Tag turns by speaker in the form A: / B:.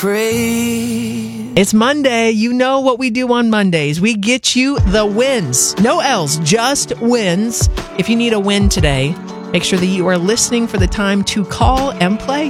A: Breathe.
B: It's Monday. You know what we do on Mondays. We get you the wins. No L's, just wins. If you need a win today, make sure that you are listening for the time to call and play.